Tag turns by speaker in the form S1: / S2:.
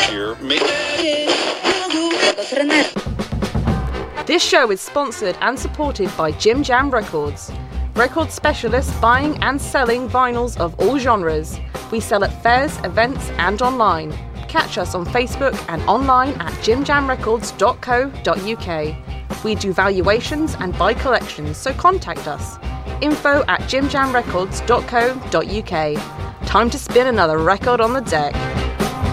S1: year.
S2: This show is sponsored and supported by Jim Jam Records. Record specialists buying and selling vinyls of all genres. We sell at fairs, events and online. Catch us on Facebook and online at jimjamrecords.co.uk. We do valuations and buy collections, so contact us. info@jimjamrecords.co.uk. Time to spin another record on the deck.